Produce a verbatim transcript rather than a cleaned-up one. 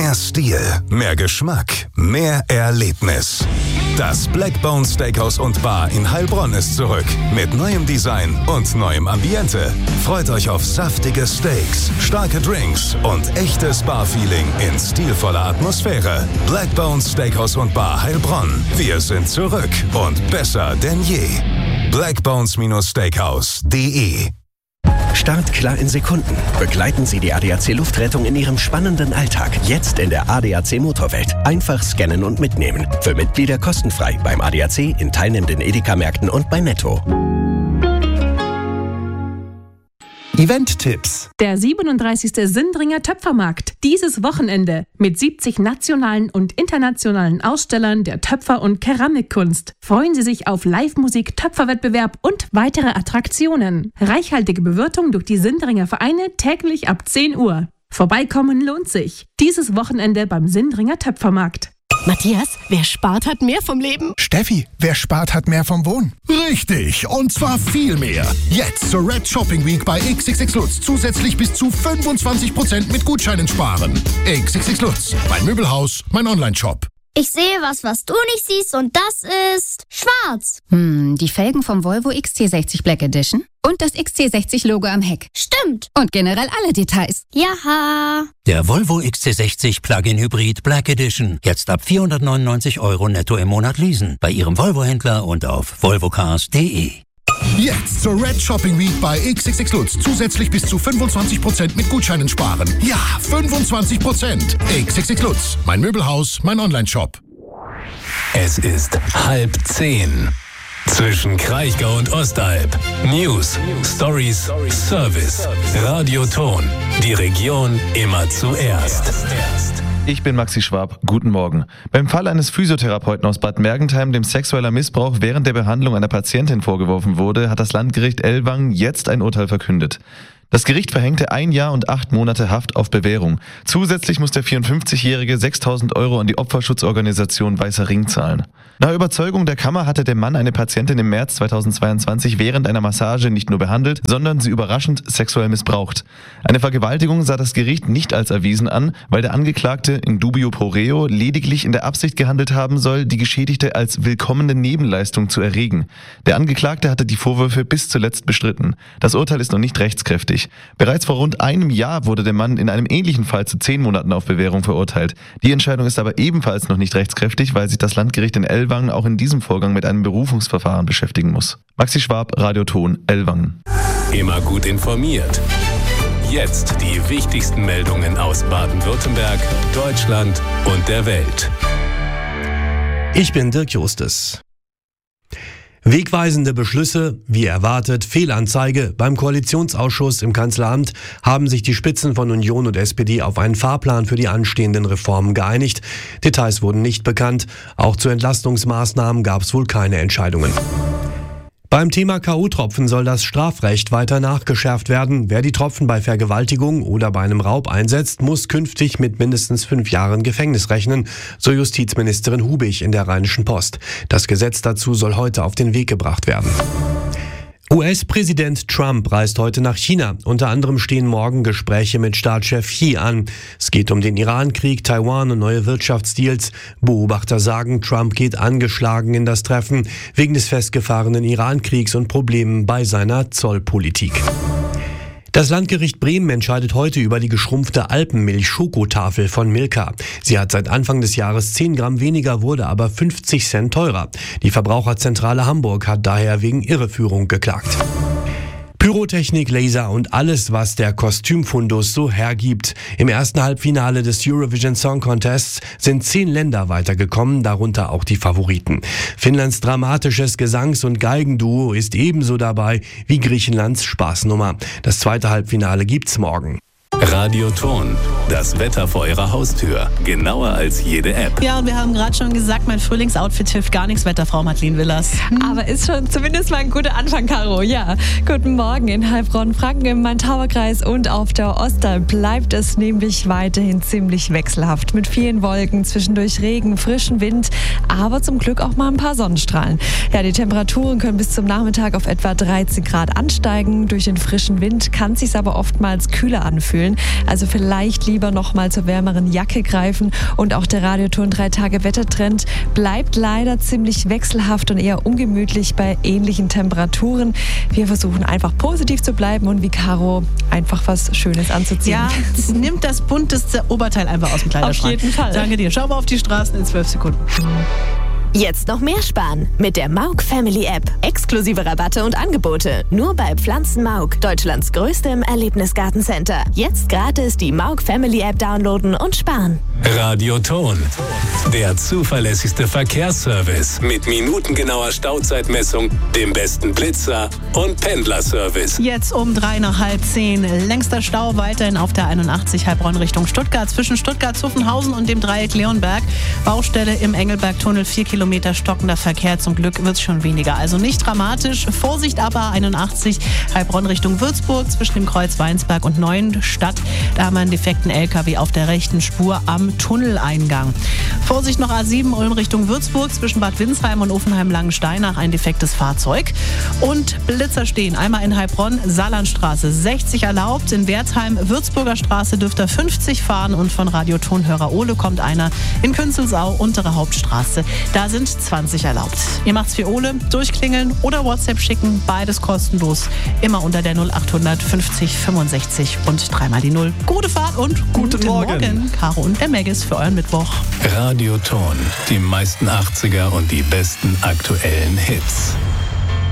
Mehr Stil, mehr Geschmack, mehr Erlebnis. Das Blackbone Steakhouse und Bar in Heilbronn ist zurück. Mit neuem Design und neuem Ambiente. Freut euch auf saftige Steaks, starke Drinks und echtes Bar-Feeling in stilvoller Atmosphäre. Blackbone Steakhouse und Bar Heilbronn. Wir sind zurück und besser denn je. blackbones Steakhouse punkt de Start klar in Sekunden. Begleiten Sie die A D A C Luftrettung in Ihrem spannenden Alltag. Jetzt in der A D A C Motorwelt. Einfach scannen und mitnehmen. Für Mitglieder kostenfrei beim A D A C, in teilnehmenden Edeka-Märkten und bei Netto. Event-Tipps. Der siebenunddreißigste Sindringer Töpfermarkt. Dieses Wochenende mit siebzig nationalen und internationalen Ausstellern der Töpfer- und Keramikkunst. Freuen Sie sich auf Live-Musik, Töpferwettbewerb und weitere Attraktionen. Reichhaltige Bewirtung durch die Sindringer Vereine täglich ab zehn Uhr. Vorbeikommen lohnt sich. Dieses Wochenende beim Sindringer Töpfermarkt. Matthias, wer spart, hat mehr vom Leben. Steffi, wer spart, hat mehr vom Wohnen. Richtig, und zwar viel mehr. Jetzt zur Red Shopping Week bei X X X Lutz zusätzlich bis zu fünfundzwanzig Prozent mit Gutscheinen sparen. X X X Lutz, mein Möbelhaus, mein Online-Shop. Ich sehe was, was du nicht siehst, und das ist schwarz. Hm, die Felgen vom Volvo X C sechzig Black Edition und das X C sechzig Logo am Heck. Stimmt. Und generell alle Details. Jaha. Der Volvo X C sechzig Plug-in Hybrid Black Edition. Jetzt ab vierhundertneunundneunzig Euro netto im Monat leasen. Bei Ihrem Volvo-Händler und auf volvo cars punkt de. Jetzt zur Red Shopping Week bei X X X Lutz zusätzlich bis zu fünfundzwanzig Prozent mit Gutscheinen sparen. Ja, fünfundzwanzig Prozent. X X X Lutz, mein Möbelhaus, mein Online-Shop. Es ist halb zehn. Zwischen Kraichgau und Ostalb. News, Stories, Service, Radioton. Die Region immer zuerst. Ich bin Maxi Schwab. Guten Morgen. Beim Fall eines Physiotherapeuten aus Bad Mergentheim, dem sexueller Missbrauch während der Behandlung einer Patientin vorgeworfen wurde, hat das Landgericht Ellwangen jetzt ein Urteil verkündet. Das Gericht verhängte ein Jahr und acht Monate Haft auf Bewährung. Zusätzlich muss der vierundfünfzigjährige sechstausend Euro an die Opferschutzorganisation Weißer Ring zahlen. Nach Überzeugung der Kammer hatte der Mann eine Patientin im März zweitausendzweiundzwanzig während einer Massage nicht nur behandelt, sondern sie überraschend sexuell missbraucht. Eine Vergewaltigung sah das Gericht nicht als erwiesen an, weil der Angeklagte in dubio pro reo lediglich in der Absicht gehandelt haben soll, die Geschädigte als willkommene Nebenleistung zu erregen. Der Angeklagte hatte die Vorwürfe bis zuletzt bestritten. Das Urteil ist noch nicht rechtskräftig. Bereits vor rund einem Jahr wurde der Mann in einem ähnlichen Fall zu zehn Monaten auf Bewährung verurteilt. Die Entscheidung ist aber ebenfalls noch nicht rechtskräftig, weil sich das Landgericht in Ellwangen auch in diesem Vorgang mit einem Berufungsverfahren beschäftigen muss. Maxi Schwab, Radioton, Ellwangen. Immer gut informiert. Jetzt die wichtigsten Meldungen aus Baden-Württemberg, Deutschland und der Welt. Ich bin Dirk Justus. Wegweisende Beschlüsse, wie erwartet, Fehlanzeige. Beim Koalitionsausschuss im Kanzleramt haben sich die Spitzen von Union und S P D auf einen Fahrplan für die anstehenden Reformen geeinigt. Details wurden nicht bekannt. Auch zu Entlastungsmaßnahmen gab es wohl keine Entscheidungen. Beim Thema K O-Tropfen soll das Strafrecht weiter nachgeschärft werden. Wer die Tropfen bei Vergewaltigung oder bei einem Raub einsetzt, muss künftig mit mindestens fünf Jahren Gefängnis rechnen, so Justizministerin Hubig in der Rheinischen Post. Das Gesetz dazu soll heute auf den Weg gebracht werden. U S-Präsident Trump reist heute nach China. Unter anderem stehen morgen Gespräche mit Staatschef Xi an. Es geht um den Iran-Krieg, Taiwan und neue Wirtschaftsdeals. Beobachter sagen, Trump geht angeschlagen in das Treffen wegen des festgefahrenen Iran-Kriegs und Problemen bei seiner Zollpolitik. Das Landgericht Bremen entscheidet heute über die geschrumpfte Alpenmilch-Schokotafel von Milka. Sie hat seit Anfang des Jahres zehn Gramm weniger, wurde aber fünfzig Cent teurer. Die Verbraucherzentrale Hamburg hat daher wegen Irreführung geklagt. Pyrotechnik, Laser und alles, was der Kostümfundus so hergibt. Im ersten Halbfinale des Eurovision Song Contests sind zehn Länder weitergekommen, darunter auch die Favoriten. Finnlands dramatisches Gesangs- und Geigenduo ist ebenso dabei wie Griechenlands Spaßnummer. Das zweite Halbfinale gibt's morgen. Radioton, das Wetter vor Ihrer Haustür. Genauer als jede App. Ja, und wir haben gerade schon gesagt, mein Frühlingsoutfit hilft gar nichts, Wetterfrau Madeleine Willers. Hm. Aber ist schon zumindest mal ein guter Anfang, Caro. Ja, guten Morgen in Heilbronn, Franken im Main-Tauber-Kreis und auf der Ostalb bleibt es nämlich weiterhin ziemlich wechselhaft. Mit vielen Wolken, zwischendurch Regen, frischen Wind, aber zum Glück auch mal ein paar Sonnenstrahlen. Ja, die Temperaturen können bis zum Nachmittag auf etwa dreizehn Grad ansteigen. Durch den frischen Wind kann es sich aber oftmals kühler anfühlen. fühlen. Also vielleicht lieber noch mal zur wärmeren Jacke greifen. Und auch der Radioton drei Tage Wettertrend bleibt leider ziemlich wechselhaft und eher ungemütlich bei ähnlichen Temperaturen. Wir versuchen einfach positiv zu bleiben und wie Caro einfach was Schönes anzuziehen. Ja, nimmt das bunteste Oberteil einfach aus dem Kleiderschrank. Auf jeden Fall. Danke dir. Schau mal auf die Straßen in zwölf Sekunden. Jetzt noch mehr sparen mit der Mauk Family App. Exklusive Rabatte und Angebote. Nur bei Pflanzen Mauk, Deutschlands größtem Erlebnisgartencenter. Jetzt gratis die Mauk Family App downloaden und sparen. Radioton, der zuverlässigste Verkehrsservice mit minutengenauer Stauzeitmessung, dem besten Blitzer und Pendlerservice. Jetzt um drei nach halb zehn. Längster Stau weiterhin auf der einundachtzig Heilbronn Richtung Stuttgart zwischen Stuttgart-Zuffenhausen und dem Dreieck Leonberg. Baustelle im Engelbergtunnel, vier Kilometer stockender Verkehr. Zum Glück wird es schon weniger. Also nicht dramatisch. Vorsicht aber einundachtzig Heilbronn Richtung Würzburg zwischen dem Kreuz Weinsberg und Neuenstadt. Da haben wir einen defekten L K W auf der rechten Spur am Tunneleingang. Vorsicht noch A sieben Ulm Richtung Würzburg zwischen Bad Windsheim und Offenheim-Langensteinach ein defektes Fahrzeug. Und Blitzer stehen einmal in Heilbronn, Saarlandstraße sechzig erlaubt, in Wertheim, Würzburger Straße dürfte er fünfzig fahren und von Radiotonhörer Ole kommt einer in Künzelsau, untere Hauptstraße. Da sind zwanzig erlaubt. Ihr macht's für Ole, durchklingeln oder WhatsApp schicken, beides kostenlos. Immer unter der null acht fünfzig fünfundsechzig und dreimal die Null. Gute Fahrt und guten, guten Morgen. Morgen. Caro und der Megis für euren Mittwoch. Radioton, die meisten achtziger und die besten aktuellen Hits.